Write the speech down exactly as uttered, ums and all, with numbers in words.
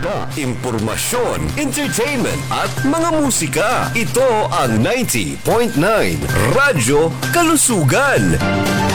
balita, impormasyon, entertainment at mga musika. Ito ang ninety point nine Radyo Kalusugan.